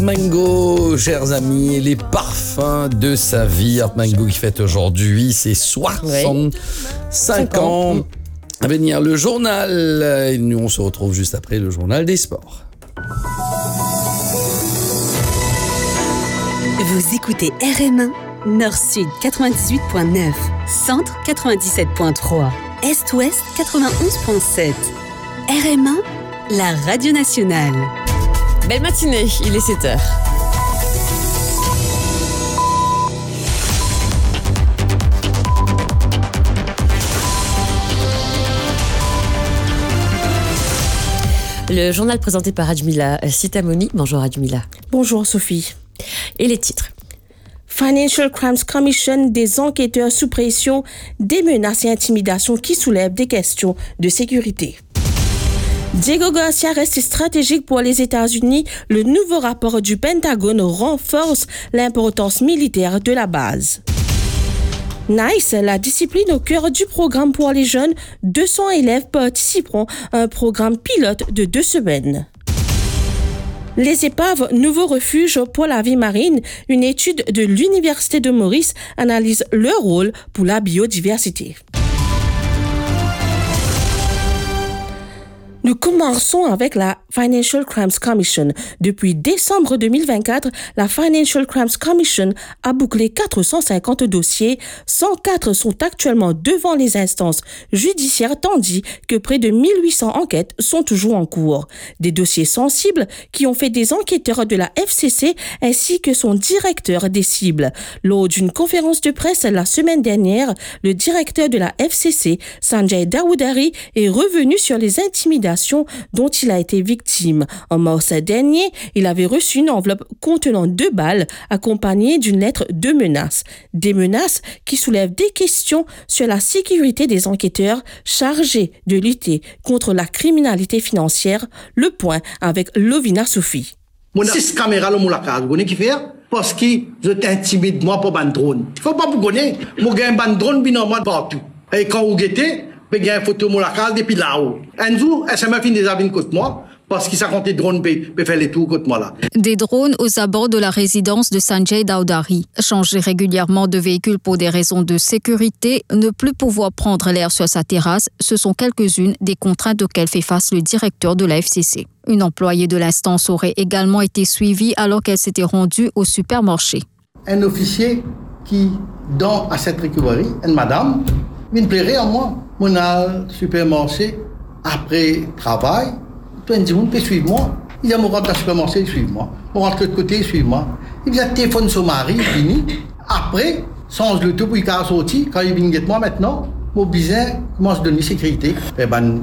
Mango, chers amis, les parfums de sa vie. Art Mango qui fête aujourd'hui ses 65 ans. À venir le journal. Et nous, on se retrouve juste après le journal des sports. Vous écoutez RM1, Nord-Sud 98.9, Centre 97.3, Est-Ouest 91.7. RM1, la radio nationale. Belle matinée, il est 7h. Le journal présenté par Adjmila Sitamoni. Bonjour Adjmila. Bonjour Sophie. Et les titres. Financial Crimes Commission, des enquêteurs sous pression, des menaces et intimidations qui soulèvent des questions de sécurité. Diego Garcia reste stratégique pour les États-Unis. Le nouveau rapport du Pentagone renforce l'importance militaire de la base. Nice, la discipline au cœur du programme pour les jeunes. 200 élèves participeront à un programme pilote de 2 semaines. Les épaves, nouveau refuge pour la vie marine. Une étude de l'Université de Maurice analyse leur rôle pour la biodiversité. Nous commençons avec la Financial Crimes Commission. Depuis décembre 2024, la Financial Crimes Commission a bouclé 450 dossiers. 104 sont actuellement devant les instances judiciaires, tandis que près de 1800 enquêtes sont toujours en cours. Des dossiers sensibles qui ont fait des enquêteurs de la FCC ainsi que son directeur des cibles. Lors d'une conférence de presse la semaine dernière, le directeur de la FCC, Sanjay Dawoodari, est revenu sur les intimidations dont il a été victime. En mars dernier, il avait reçu une enveloppe contenant 2 balles accompagnée d'une lettre de menace. Des menaces qui soulèvent des questions sur la sécurité des enquêteurs chargés de lutter contre la criminalité financière. Le point avec Lovina Sophie. Mon 6 caméras là mon la case, vous connaissez qui fait parce que je t'intimide moi pour ban drone. Il faut pas vous connaître, moi gagne ban drone binalement partout. Et quand vous guettez il y a une photo de la case depuis là-haut. Un jour, elle m'a fait des avis contre moi parce qu'ils ont des drones pour faire les tours contre moi là. Des drones aux abords de la résidence de Sanjay Dawoodari. Changer régulièrement de véhicule pour des raisons de sécurité, ne plus pouvoir prendre l'air sur sa terrasse, ce sont quelques-unes des contraintes auxquelles fait face le directeur de la FCC. Une employée de l'instance aurait également été suivie alors qu'elle s'était rendue au supermarché. Un officier qui, dans à cette recovery, une madame, il me plairait à moi. Mon supermarché, après travail, tout le monde peut suivre moi. Il a mon rentre dans le supermarché, il suit moi. Mon rentre de l'autre côté, il suit moi. Il a téléphone sur mari, il finit. Après, change le tout pour qu'il sortir. Quand il vient de moi maintenant, mon business commence à donner sécurité.